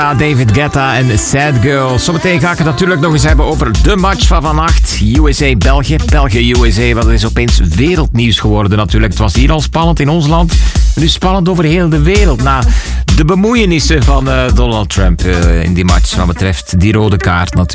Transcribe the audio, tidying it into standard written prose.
David Guetta en Sad Girl. Zometeen ga ik het natuurlijk nog eens hebben over de match van vannacht. USA-België. België-USA, wat is opeens wereldnieuws geworden natuurlijk. Het was hier al spannend in ons land. Nu spannend over heel de wereld. Na de bemoeienissen van Donald Trump in die match wat betreft die rode kaart natuurlijk.